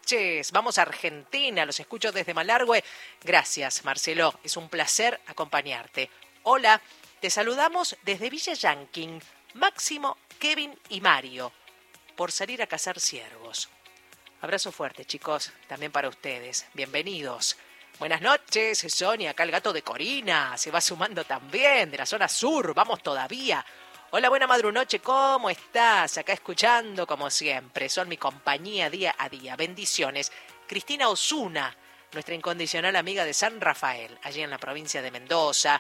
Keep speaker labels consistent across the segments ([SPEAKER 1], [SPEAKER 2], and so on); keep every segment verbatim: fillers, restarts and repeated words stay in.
[SPEAKER 1] noches. Vamos a Argentina, los escucho desde Malargüe. Gracias, Marcelo, es un placer acompañarte. Hola, te saludamos desde Villa Yanquín, Máximo, Kevin y Mario, por salir a cazar ciervos. Abrazo fuerte, chicos, también para ustedes. Bienvenidos. Buenas noches, Sonia, acá el gato de Corina, se va sumando también, de la zona sur, vamos todavía. Hola, buena madrunoche, ¿cómo estás? Acá escuchando, como siempre, son mi compañía día a día. Bendiciones. Cristina Osuna, nuestra incondicional amiga de San Rafael, allí en la provincia de Mendoza.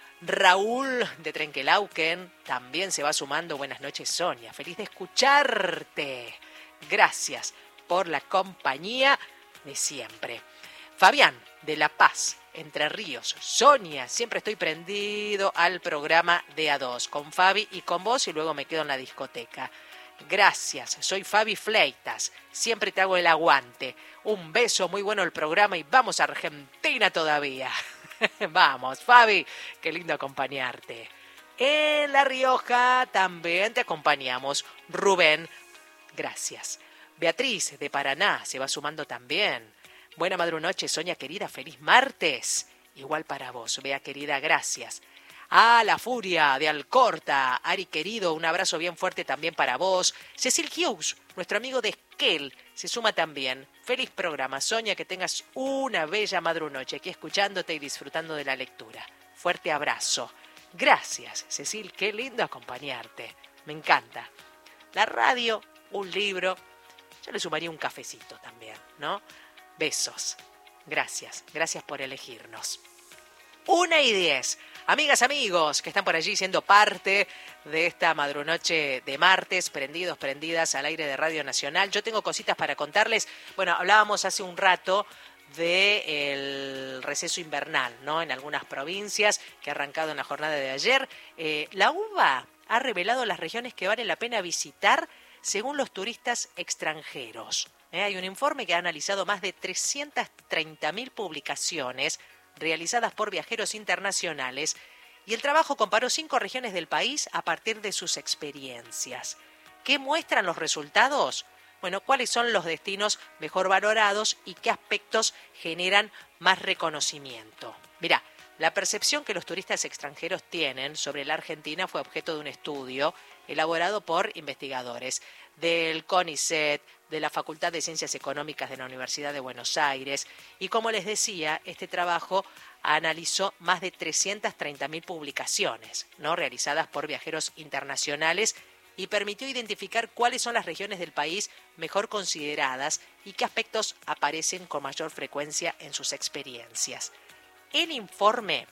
[SPEAKER 1] Raúl de Trenquelauquen también se va sumando. Buenas noches, Sonia, feliz de escucharte. Gracias por la compañía de siempre. Fabián de La Paz, Entre Ríos. Sonia, siempre estoy prendido al programa de A dos, con Fabi y con vos, y luego me quedo en la discoteca. Gracias, soy Fabi Fleitas, siempre te hago el aguante. Un beso, muy bueno el programa y vamos a Argentina todavía. Vamos, Fabi, qué lindo acompañarte. En La Rioja también te acompañamos. Rubén, gracias. Beatriz de Paraná se va sumando también. Buena madrunoche, Sonia querida, feliz martes. Igual para vos, Bea querida, gracias. Ah, La Furia de Alcorta, Ari querido, un abrazo bien fuerte también para vos. Cecil Hughes, nuestro amigo de Esquel, se suma también. Feliz programa, Sonia, que tengas una bella madrunoche aquí escuchándote y disfrutando de la lectura. Fuerte abrazo. Gracias, Cecil, qué lindo acompañarte. Me encanta. La radio, un libro, yo le sumaría un cafecito también, ¿no? Besos. Gracias. Gracias por elegirnos. Una y diez. Amigas, amigos, que están por allí siendo parte de esta madrunoche de martes, prendidos, prendidas al aire de Radio Nacional. Yo tengo cositas para contarles. Bueno, hablábamos hace un rato del receso invernal, ¿no? En algunas provincias, que ha arrancado en la jornada de ayer. Eh, la UBA ha revelado las regiones que vale la pena visitar según los turistas extranjeros. Eh, hay un informe que ha analizado más de trescientas treinta mil publicaciones realizadas por viajeros internacionales y el trabajo comparó cinco regiones del país a partir de sus experiencias. ¿Qué muestran los resultados? Bueno, ¿cuáles son los destinos mejor valorados y qué aspectos generan más reconocimiento? Mirá, la percepción que los turistas extranjeros tienen sobre la Argentina fue objeto de un estudio elaborado por investigadores del CONICET, de la Facultad de Ciencias Económicas de la Universidad de Buenos Aires. Y como les decía, este trabajo analizó más de trescientas treinta mil publicaciones, ¿no?, realizadas por viajeros internacionales y permitió identificar cuáles son las regiones del país mejor consideradas y qué aspectos aparecen con mayor frecuencia en sus experiencias. El informe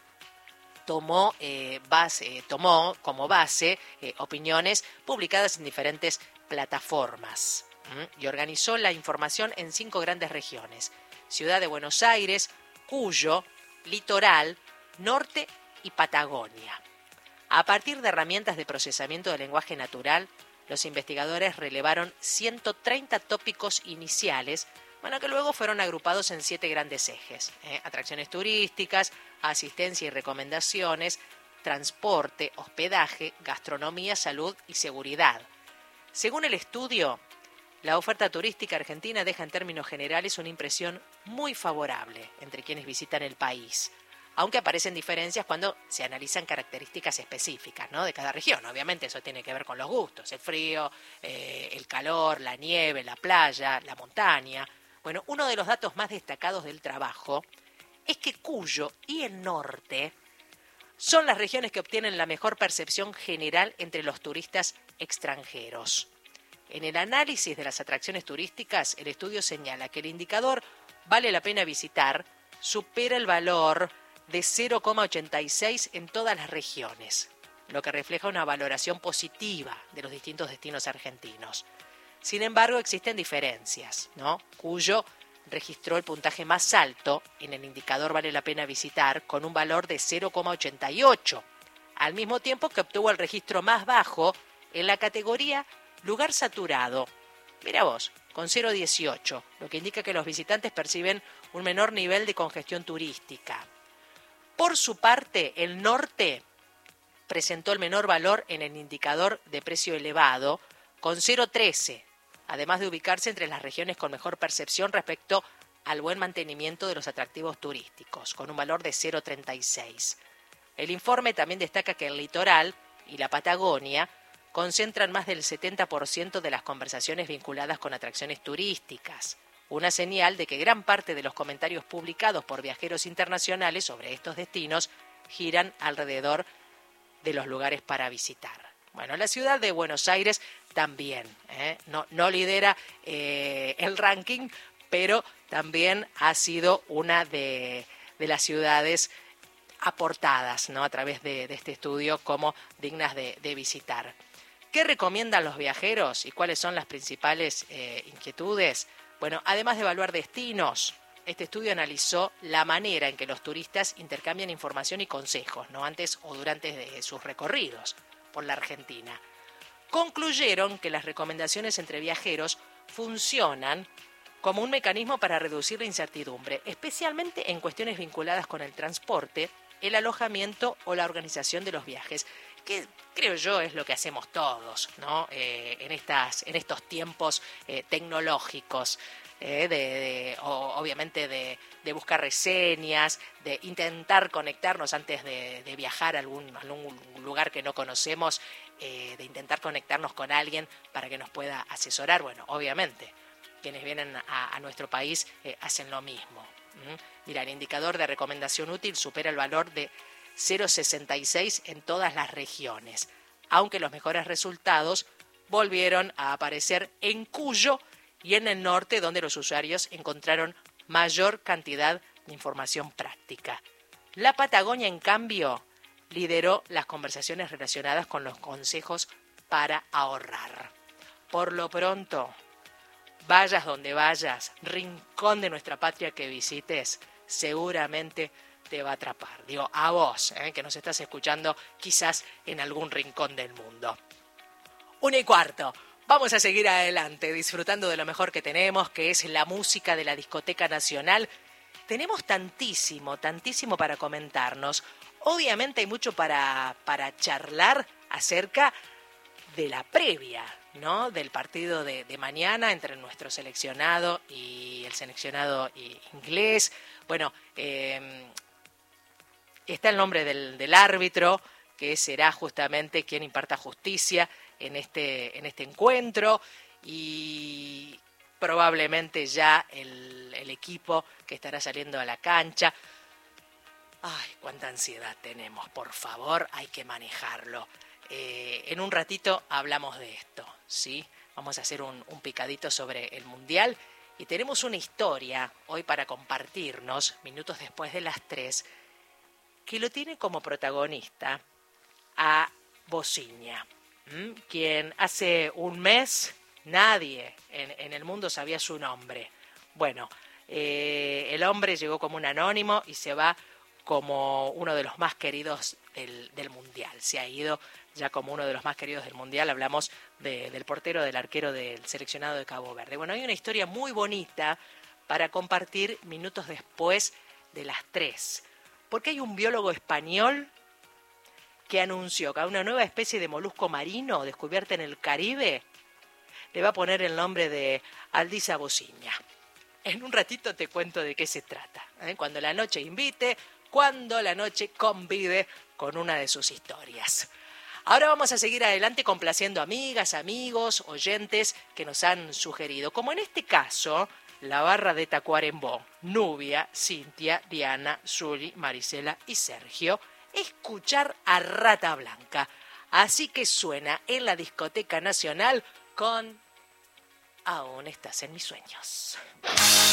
[SPEAKER 1] tomó, eh, base, tomó como base eh, opiniones publicadas en diferentes plataformas ¿m? y organizó la información en cinco grandes regiones: Ciudad de Buenos Aires, Cuyo, Litoral, Norte y Patagonia. A partir de herramientas de procesamiento del lenguaje natural, los investigadores relevaron ciento treinta tópicos iniciales, bueno, que luego fueron agrupados en siete grandes ejes: ¿eh? atracciones turísticas, asistencia y recomendaciones, transporte, hospedaje, gastronomía, salud y seguridad. Según el estudio, la oferta turística argentina deja en términos generales una impresión muy favorable entre quienes visitan el país, aunque aparecen diferencias cuando se analizan características específicas, ¿no?, de cada región. Obviamente eso tiene que ver con los gustos, el frío, eh, el calor, la nieve, la playa, la montaña. Bueno, uno de los datos más destacados del trabajo es que Cuyo y el norte son las regiones que obtienen la mejor percepción general entre los turistas extranjeros. En el análisis de las atracciones turísticas, el estudio señala que el indicador vale la pena visitar supera el valor de cero coma ochenta y seis en todas las regiones, lo que refleja una valoración positiva de los distintos destinos argentinos. Sin embargo, existen diferencias, ¿no? Cuyo registró el puntaje más alto en el indicador vale la pena visitar, con un valor de cero coma ochenta y ocho, al mismo tiempo que obtuvo el registro más bajo en la categoría lugar saturado. Mira vos, con cero coma dieciocho, lo que indica que los visitantes perciben un menor nivel de congestión turística. Por su parte, el norte presentó el menor valor en el indicador de precio elevado, con cero coma trece, además de ubicarse entre las regiones con mejor percepción respecto al buen mantenimiento de los atractivos turísticos, con un valor de cero coma treinta y seis. El informe también destaca que el litoral y la Patagonia concentran más del setenta por ciento de las conversaciones vinculadas con atracciones turísticas, una señal de que gran parte de los comentarios publicados por viajeros internacionales sobre estos destinos giran alrededor de los lugares para visitar. Bueno, la ciudad de Buenos Aires también, ¿eh? no, no lidera eh, el ranking, pero también ha sido una de, de las ciudades aportadas, ¿no?, a través de, de este estudio como dignas de, de visitar. ¿Qué recomiendan los viajeros y cuáles son las principales eh, inquietudes? Bueno, además de evaluar destinos, este estudio analizó la manera en que los turistas intercambian información y consejos, ¿no?, antes o durante de sus recorridos por la Argentina. Concluyeron que las recomendaciones entre viajeros funcionan como un mecanismo para reducir la incertidumbre, especialmente en cuestiones vinculadas con el transporte, el alojamiento o la organización de los viajes, que creo yo es lo que hacemos todos, ¿no? Eh, en estas, en estos tiempos eh, tecnológicos, eh, de, de, o, obviamente de, de buscar reseñas, de intentar conectarnos antes de, de viajar a algún, algún lugar que no conocemos, eh, de intentar conectarnos con alguien para que nos pueda asesorar. Bueno, obviamente, quienes vienen a, a nuestro país eh, hacen lo mismo. ¿Mm? Mira, el indicador de recomendación útil supera el valor de cero coma sesenta y seis en todas las regiones, aunque los mejores resultados volvieron a aparecer en Cuyo y en el norte, donde los usuarios encontraron mayor cantidad de información práctica. La Patagonia, en cambio, lideró las conversaciones relacionadas con los consejos para ahorrar. Por lo pronto, vayas donde vayas, rincón de nuestra patria que visites, seguramente te va a atrapar. Digo, a vos, ¿eh?, que nos estás escuchando quizás en algún rincón del mundo. Una y cuarto. Vamos a seguir adelante, disfrutando de lo mejor que tenemos, que es la música de la Discoteca Nacional. Tenemos tantísimo, tantísimo para comentarnos. Obviamente hay mucho para, para charlar acerca de la previa, ¿no?, del partido de, de mañana entre nuestro seleccionado y el seleccionado inglés. Bueno, eh, está el nombre del, del árbitro, que será justamente quien imparta justicia en este, en este encuentro, y probablemente ya el, el equipo que estará saliendo a la cancha. Ay, cuánta ansiedad tenemos, por favor, hay que manejarlo. Eh, en un ratito hablamos de esto, ¿sí? Vamos a hacer un, un picadito sobre el Mundial y tenemos una historia hoy para compartirnos, minutos después de las tres, que lo tiene como protagonista a Bociña, ¿m? Quien hace un mes nadie en, en el mundo sabía su nombre. Bueno, eh, el hombre llegó como un anónimo y se va como uno de los más queridos del, del Mundial. Se ha ido ya como uno de los más queridos del Mundial. Hablamos de, del portero, del arquero del seleccionado de Cabo Verde. Bueno, hay una historia muy bonita para compartir minutos después de las tres. Porque hay un biólogo español que anunció que a una nueva especie de molusco marino descubierta en el Caribe le va a poner el nombre de Aldisa Bociña. En un ratito te cuento de qué se trata, ¿eh? Cuando la noche invite, cuando la noche convide con una de sus historias. Ahora vamos a seguir adelante complaciendo amigas, amigos, oyentes que nos han sugerido, como en este caso, la barra de Tacuarembó, Nubia, Cintia, Diana, Zuli, Marisela y Sergio, escuchar a Rata Blanca. Así que suena en la Discoteca Nacional con Aún estás en mis sueños.